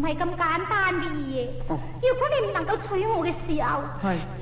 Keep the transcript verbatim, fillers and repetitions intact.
係咁簡單嘅嘢。如果你唔能夠娶我嘅時候，